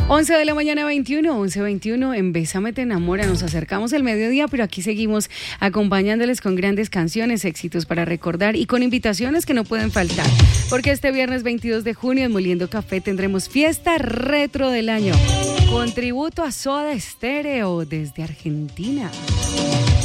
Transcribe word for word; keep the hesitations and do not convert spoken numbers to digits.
once de la mañana, veintiuno, once veintiuno, en Bésame te enamora. Nos acercamos al mediodía, pero aquí seguimos acompañándoles con grandes canciones, éxitos para recordar y con invitaciones que no pueden faltar. Porque este viernes veintidós de junio en Moliendo Café tendremos fiesta retro del año con tributo a Soda Stereo desde Argentina.